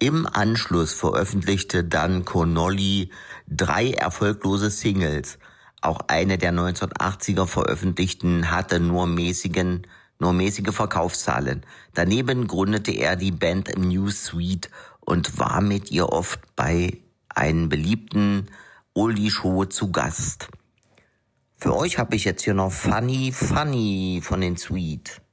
Im Anschluss veröffentlichte dann Connolly 3 erfolglose Singles. Auch eine der 1980er veröffentlichten hatte nur mäßige Verkaufszahlen. Daneben gründete er die Band New Sweet und war mit ihr oft bei einer beliebten Oldie-Show zu Gast. Für euch habe ich jetzt hier noch Funny Funny von den Sweet.